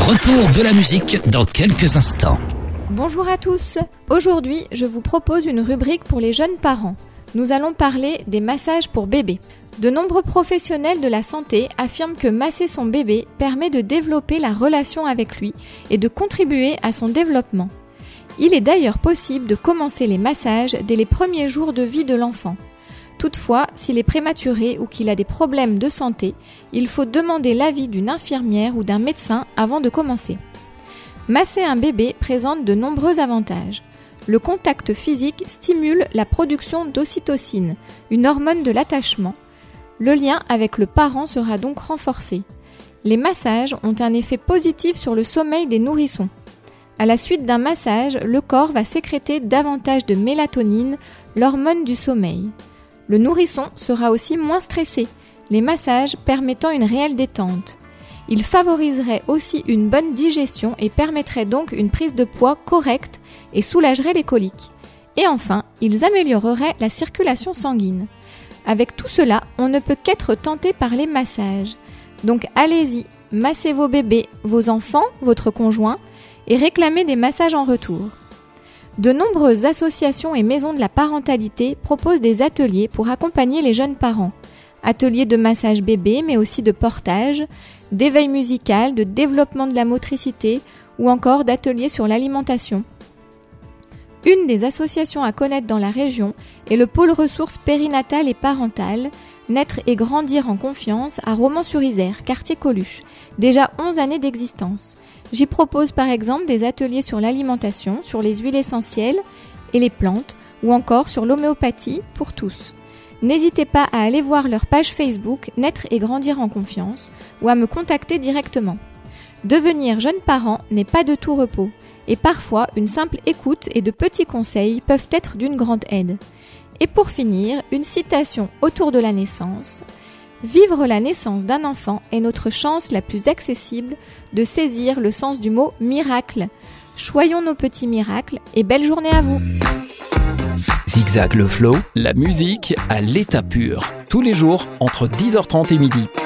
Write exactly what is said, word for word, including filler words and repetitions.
Retour de la musique dans quelques instants. Bonjour à tous. Aujourd'hui, je vous propose une rubrique pour les jeunes parents. Nous allons parler des massages pour bébés. De nombreux professionnels de la santé affirment que masser son bébé permet de développer la relation avec lui et de contribuer à son développement. Il est d'ailleurs possible de commencer les massages dès les premiers jours de vie de l'enfant. Toutefois, s'il est prématuré ou qu'il a des problèmes de santé, il faut demander l'avis d'une infirmière ou d'un médecin avant de commencer. Masser un bébé présente de nombreux avantages. Le contact physique stimule la production d'ocytocine, une hormone de l'attachement. Le lien avec le parent sera donc renforcé. Les massages ont un effet positif sur le sommeil des nourrissons. À la suite d'un massage, le corps va sécréter davantage de mélatonine, l'hormone du sommeil. Le nourrisson sera aussi moins stressé, les massages permettant une réelle détente. Ils favoriseraient aussi une bonne digestion et permettraient donc une prise de poids correcte et soulageraient les coliques. Et enfin, ils amélioreraient la circulation sanguine. Avec tout cela, on ne peut qu'être tenté par les massages. Donc allez-y, massez vos bébés, vos enfants, votre conjoint et réclamez des massages en retour. De nombreuses associations et maisons de la parentalité proposent des ateliers pour accompagner les jeunes parents. Ateliers de massage bébé, mais aussi de portage, d'éveil musical, de développement de la motricité ou encore d'ateliers sur l'alimentation. Une des associations à connaître dans la région est le pôle ressources périnatales et parentales, Naître et grandir en confiance à Romans-sur-Isère, quartier Coluche, déjà onze années d'existence. J'y propose par exemple des ateliers sur l'alimentation, sur les huiles essentielles et les plantes, ou encore sur l'homéopathie pour tous. N'hésitez pas à aller voir leur page Facebook Naître et grandir en confiance ou à me contacter directement. Devenir jeune parent n'est pas de tout repos et parfois une simple écoute et de petits conseils peuvent être d'une grande aide. Et pour finir, une citation autour de la naissance. Vivre la naissance d'un enfant est notre chance la plus accessible de saisir le sens du mot miracle. Choyons nos petits miracles et belle journée à vous. Zigzag le flow, la musique à l'état pur. Tous les jours entre dix heures trente et midi.